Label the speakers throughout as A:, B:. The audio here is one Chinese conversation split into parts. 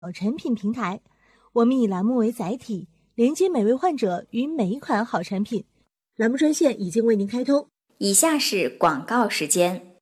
A: 产品平台，我们以栏目为载体，连接每位患者与每一款好产品。栏目专线已经为您开通。
B: 以下是广告时间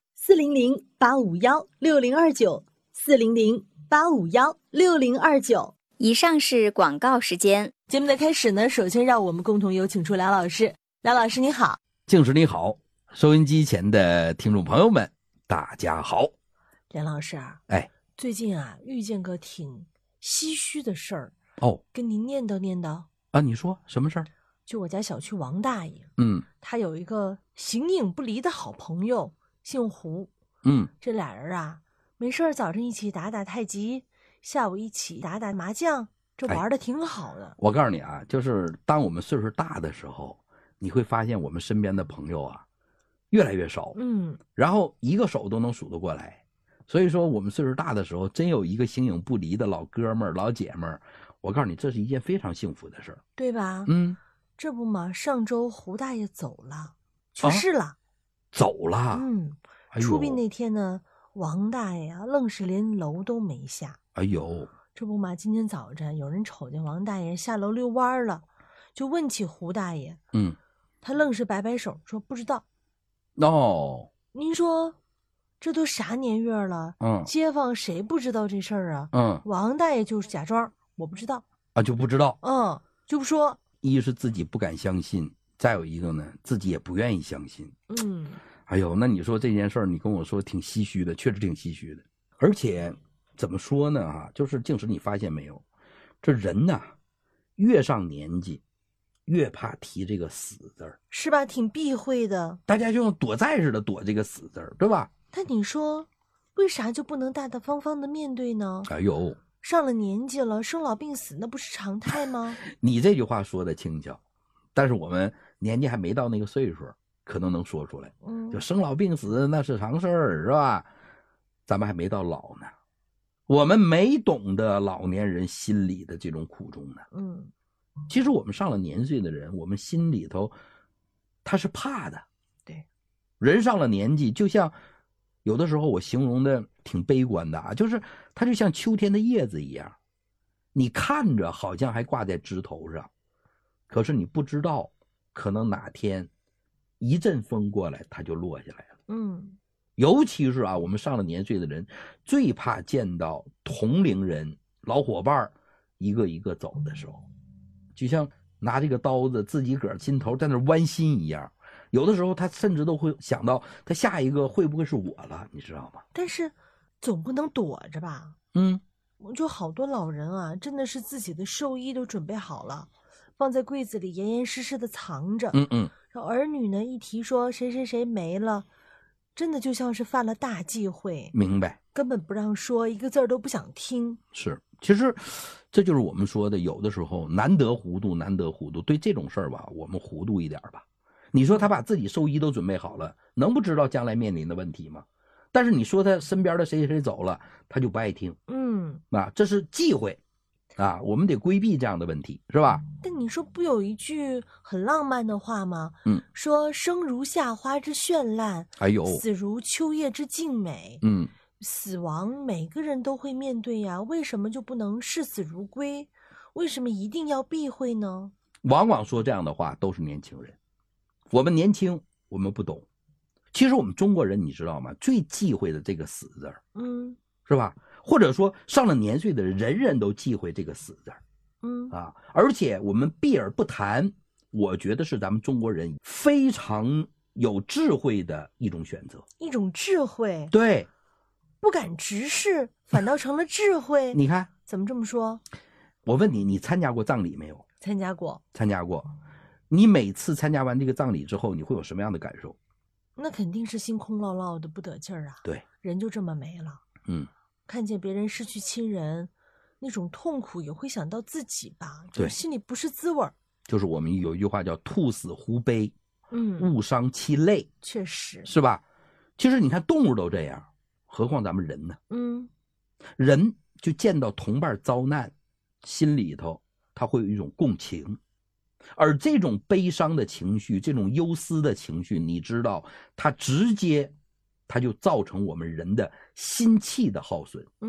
A: ：400-851-6029，400-851-6029。
B: 以上是广告时间。
A: 节目的开始呢，首先让我们共同有请出梁老师。梁老师你好。
C: 静时你好，收音机前的听众朋友们大家好。
A: 梁老师啊，最近啊遇见个挺唏嘘的事儿
C: 哦，
A: 跟您念叨念叨
C: 啊。你说什么事儿？
A: 就我家小区王大爷，他有一个形影不离的好朋友，姓胡，这俩人啊，没事早上一起打打太极，下午一起打打麻将，这玩的挺好的。
C: 我告诉你啊，就是当我们岁数大的时候，你会发现我们身边的朋友啊越来越少，然后一个手都能数得过来。所以说我们岁数大的时候，真有一个形影不离的老哥们儿老姐们儿，我告诉你，这是一件非常幸福的事儿，
A: 对吧？这不嘛，上周胡大爷走了，去世了。
C: 走了。
A: 出殡那天呢，王大爷啊愣是连楼都没下。
C: 哎呦，
A: 这不嘛，今天早晨有人瞅见王大爷下楼遛弯了，就问起胡大爷，他愣是摆摆手说不知道。
C: 哦，
A: 您说这都啥年月了，街坊谁不知道这事儿啊？王大爷就是假装我不知道
C: 啊，就不知道，
A: 就不说。
C: 一是自己不敢相信，再有一个呢，自己也不愿意相信。哎呦，那你说这件事儿，你跟我说挺唏嘘的，确实挺唏嘘的。而且怎么说呢？就是静时你发现没有，这人呐，越上年纪，越怕提这个死字儿，
A: 是吧？挺避讳的，
C: 大家就像躲债似的躲这个死字儿，对吧？
A: 但你说，为啥就不能大大方方的面对呢？
C: 哎呦，
A: 上了年纪了，生老病死那不是常态吗？
C: 你这句话说的轻巧，但是我们年纪还没到那个岁数，可能能说出来。就生老病死那是常事儿，是吧？咱们还没到老呢，我们没懂得老年人心里的这种苦衷呢。其实我们上了年岁的人，我们心里头他是怕的。
A: 对，
C: 人上了年纪，就像有的时候我形容的挺悲观的就是它就像秋天的叶子一样，你看着好像还挂在枝头上，可是你不知道，可能哪天一阵风过来，它就落下来了。尤其是我们上了年岁的人，最怕见到同龄人、老伙伴一个一个走的时候，就像拿这个刀子自己个儿心头在那剜心一样。有的时候他甚至都会想到他下一个会不会是我了，你知道吗？
A: 但是总不能躲着吧。就好多老人啊，真的是自己的寿衣都准备好了，放在柜子里严严实实的藏着。然后儿女呢一提说谁谁谁没了，真的就像是犯了大忌讳。
C: 明白，
A: 根本不让说，一个字儿都不想听。
C: 是，其实这就是我们说的，有的时候难得糊涂，难得糊涂。对这种事儿吧，我们糊涂一点吧。你说他把自己寿衣都准备好了，能不知道将来面临的问题吗？但是你说他身边的谁谁走了，他就不爱听。这是忌讳我们得规避这样的问题，是吧？
A: 但你说不有一句很浪漫的话吗？说生如夏花之绚烂，死如秋叶之静美。死亡每个人都会面对呀，为什么就不能视死如归？为什么一定要避讳呢？
C: 往往说这样的话都是年轻人。我们年轻，我们不懂。其实我们中国人你知道吗？最忌讳的这个死字儿，是吧？或者说上了年岁的人，人人都忌讳这个死字儿。而且我们避而不谈，我觉得是咱们中国人非常有智慧的一种选择。
A: 一种智慧。
C: 对，
A: 不敢直视，反倒成了智慧。
C: 你看
A: 怎么这么说？
C: 我问你，你参加过葬礼没有？
A: 参加过。
C: 参加过。你每次参加完这个葬礼之后，你会有什么样的感受？
A: 那肯定是心空落落的，不得劲儿啊。
C: 对，
A: 人就这么没了。看见别人失去亲人，那种痛苦也会想到自己吧，就心里不是滋味。
C: 就是我们有一句话叫兔死狐悲，物伤其类。
A: 确实
C: 是吧？其实你看动物都这样，何况咱们人呢？人就见到同伴遭难，心里头他会有一种共情，而这种悲伤的情绪，这种忧思的情绪，你知道它直接它就造成我们人的心气的耗损。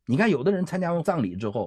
C: 你看有的人参加完葬礼之后，